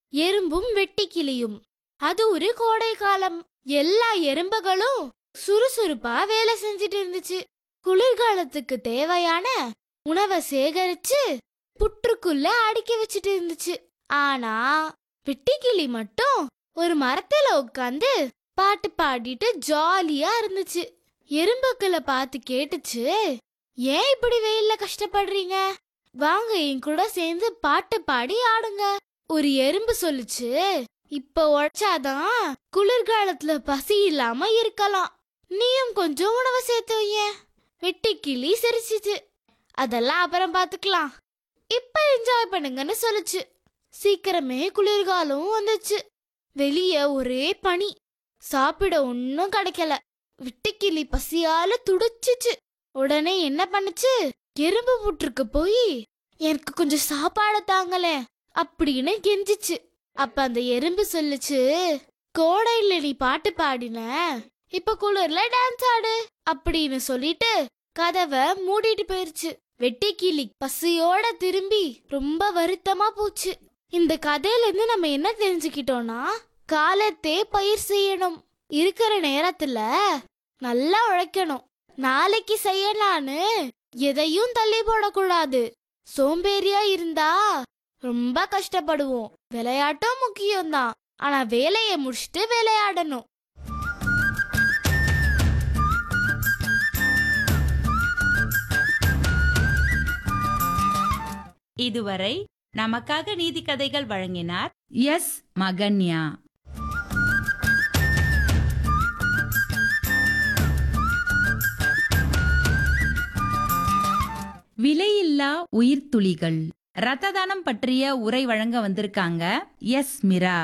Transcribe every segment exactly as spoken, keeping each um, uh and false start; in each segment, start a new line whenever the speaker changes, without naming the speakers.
எறும்பும் வெட்டுக்கிளியும். அது ஒரு கோடை காலம். எல்லா எறும்புகளும் சுறுசுறுப்பா வேலை செஞ்சுட்டு இருந்துச்சு. குளிர்காலத்துக்கு தேவையான உணவை சேகரிச்சு புற்றுக்குள்ள அடுக்கி வச்சுட்டு இருந்துச்சு. ஆனா வெட்டுக்கிளி மட்டும் ஒரு மரத்துல உட்காந்து பாட்டு பாடிட்டு ஜாலியா இருந்துச்சு. எறும்புக்களை பார்த்து கேட்டுச்சு, ஏன் இப்படி வெயில்ல கஷ்டப்படுறீங்க? வாங்க என் கூட சேர்ந்து பாட்டு பாடி ஆடுங்க. ஒரு எறும்பு சொல்லுச்சு, இப்ப உழைச்சாதான் குளிர்காலத்துல பசி இல்லாம இருக்கலாம். நீயும் கொஞ்சம் உணவை சேர்த்து வைய. வெட்டுக்கிளி சிரிச்சிச்சு, அதெல்லாம் அப்புறம் பாத்துக்கலாம், இப்ப என்ஜாய் பண்ணுங்கன்னு சொல்லுச்சு. சீக்கிரமே குளிர்காலம் வந்துச்சு. வெளியே ஒரே பனி, சாப்பிட ஒன்னும் கிடைக்கல. வெட்டுக்கிளி பசியால துடிச்சிச்சு. உடனே என்ன பண்ணுச்சு, எறும்பு புற்றுக்கு போய் எனக்கு கொஞ்சம் சாப்பாடு தாங்கல அப்படின்னு கெஞ்சிச்சு. அப்ப அந்த எறும்பு சொல்லுச்சு, கோடையில நீ பாட்டு பாடின, இப்ப குளிர்ல டான்ஸ் ஆடு அப்படின்னு சொல்லிட்டு கதவை மூடிட்டு போயிருச்சு. வெட்டுக்கிளி பசியோட திரும்பி ரொம்ப வருத்தமா போச்சு. இந்த கதையில இருந்து நம்ம என்ன தெரிஞ்சுக்கிட்டோம்னா, காலத்தே பயிர் செய்யணும், இருக்கிற நேரத்துல நல்லா உழைக்கணும், நாளைக்கு செய்யலான்னு எதையும் தள்ளி போடக்கூடாது. சோம்பேறியா இருந்தா ரொம்ப கஷ்டப்படுவோம். விளையாட்டும் முக்கியம்தான், ஆனா வேலையை முடிச்சுட்டு விளையாடணும்.
இதுவரை நமக்காக நீதி கதைகள் வழங்கினார் எஸ் மகன்யா. விலையில்லா உயிர்த்துளிகள் ரத்த தானம் பற்றிய உரை வழங்க வந்திருக்காங்க எஸ் மிரா.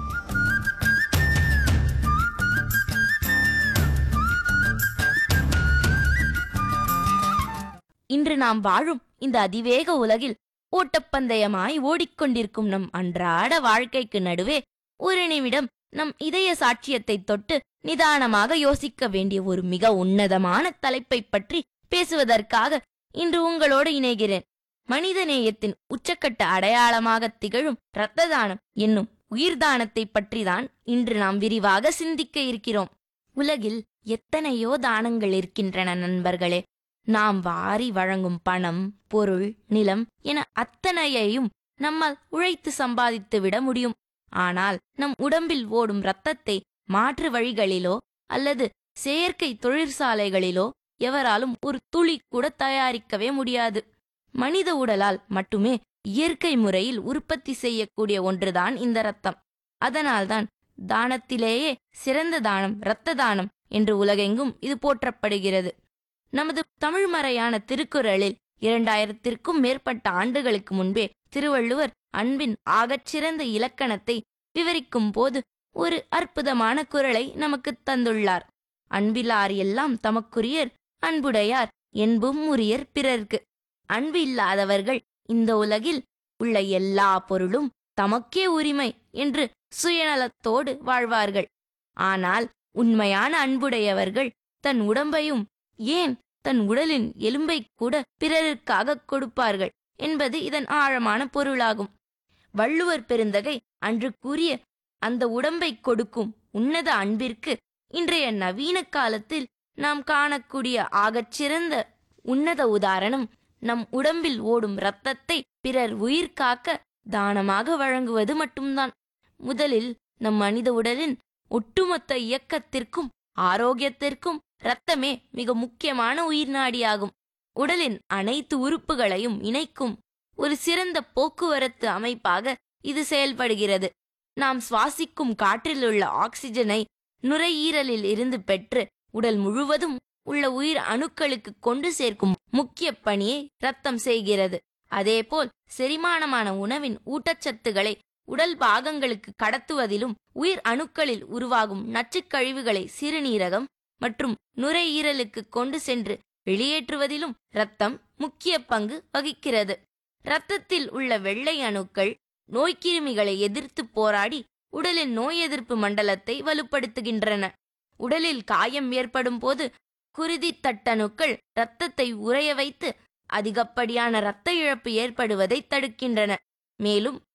இன்று நாம் வாழும் இந்த அதிவேக உலகில் ஓட்டப்பந்தயமாய் ஓடிக்கொண்டிருக்கும் நம் அன்றாட வாழ்க்கைக்கு நடுவே ஒரு நிமிடம் நம் இதய சாட்சியத்தை தொட்டு நிதானமாக யோசிக்க வேண்டிய ஒரு மிக உன்னதமான தலைப்பை பற்றி பேசுவதற்காக இன்று உங்களோடு இணைகிறேன். மனிதநேயத்தின் உச்சக்கட்ட அடையாளமாக திகழும் இரத்த தானம் என்னும் உயிர்தானத்தை பற்றிதான் இன்று நாம் விரிவாக சிந்திக்க இருக்கிறோம். உலகில் எத்தனையோ தானங்கள் இருக்கின்றன நண்பர்களே. நாம் வாரி வழங்கும் பணம், பொருள், நிலம் என அத்தனையையும் நம்மால் உழைத்து சம்பாதித்து விட முடியும். ஆனால் நம் உடம்பில் ஓடும் இரத்தத்தை மாற்று வழிகளிலோ அல்லது செயற்கை தொழிற்சாலைகளிலோ எவராலும் ஒரு துளி கூட தயாரிக்கவே முடியாது. மனித உடலால் மட்டுமே இயற்கை முறையில் உற்பத்தி செய்யக்கூடிய ஒன்றுதான் இந்த இரத்தம். அதனால்தான் தானத்திலேயே சிறந்த தானம் இரத்த தானம் என்று உலகெங்கும் இது போற்றப்படுகிறது. நமது தமிழ்மறையான திருக்குறளில் இரண்டாயிரத்திற்கும் மேற்பட்ட ஆண்டுகளுக்கு முன்பே திருவள்ளுவர் அன்பின் ஆகச்சிறந்த இலக்கணத்தை விவரிக்கும் போது ஒரு அற்புதமான குறளை நமக்கு தந்துள்ளார். அன்பிலார் எல்லாம் தமக்குரியர், அன்புடையார் என்பும் உரியர் பிறர்க்கு. அன்பு இல்லாதவர்கள் இந்த உலகில் உள்ள எல்லா பொருளும் தமக்கே உரிமை என்று சுயநலத்தோடு வாழ்வார்கள். ஆனால் உண்மையான அன்புடையவர்கள் தன் உடம்பையும், ஏன் தன் உடலின் எலும்பை கூட பிறருக்காக கொடுப்பார்கள் என்பது இதன் ஆழமான பொருளாகும். வள்ளுவர் பெருந்தகை அன்று கூறிய அந்த உடம்பை கொடுக்கும் உன்னத அன்பிற்கு இன்றைய நவீன காலத்தில் நாம் காணக்கூடிய ஆகச்சிறந்த உன்னத உதாரணம் நம் உடம்பில் ஓடும் இரத்தத்தை பிறர் உயிர் காக்க தானமாக வழங்குவது மட்டும்தான். முதலில் நம் மனித உடலின் ஒட்டுமொத்த இயக்கத்திற்கும் ஆரோக்கியத்திற்கும் இரத்தமே மிக முக்கியமான உயிர் நாடியாகும். உடலின் அனைத்து உறுப்புகளையும் இணைக்கும் ஒரு சிறந்த போக்குவரத்து அமைப்பாக இது செயல்படுகிறது. நாம் சுவாசிக்கும் காற்றிலுள்ள ஆக்சிஜனை நுரையீரலில் இருந்து பெற்று உடல் முழுவதும் உள்ள உயிர் அணுக்களுக்கு கொண்டு சேர்க்கும் முக்கிய பணியை இரத்தம் செய்கிறது. அதேபோல் செரிமானமான உணவின் ஊட்டச்சத்துக்களை உடல் பாகங்களுக்கு கடத்துவதிலும் உயிர் அணுக்களில் உருவாகும் நச்சுக்கழிவுகளை சிறுநீரகம் மற்றும் நுரையீரலுக்கு கொண்டு சென்று வெளியேற்றுவதிலும் இரத்தம் முக்கிய பங்கு வகிக்கிறது. இரத்தத்தில் உள்ள வெள்ளை அணுக்கள் நோய்க்கிருமிகளை எதிர்த்து போராடி உடலின் நோய் எதிர்ப்பு மண்டலத்தை வலுப்படுத்துகின்றன. உடலில் காயம் ஏற்படும் போது குருதி தட்டணுக்கள் இரத்தத்தை உறைய வைத்து அதிகப்படியான இரத்த இழப்பு ஏற்படுவதை தடுக்கின்றன. மேலும்